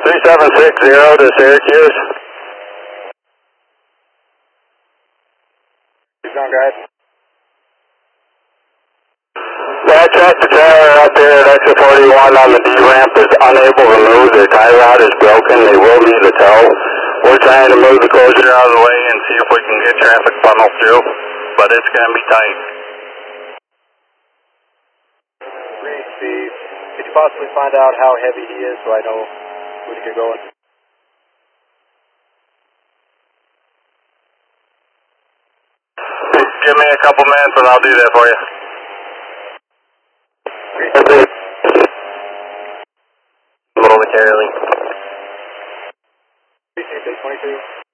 3760 to Syracuse. Keep going, guys. That tractor trailer up there at exit 41 on the D ramp is unable to move. Their tie rod is broken. They will need a tow. We're trying to move the closure out of the way and see if we can get traffic funneled through, but it's going to be tight. Great, Steve. Could you possibly find out how heavy he is so I know who to get going? Give me a couple minutes and I'll do that for you. Momentarily. Precinct 822.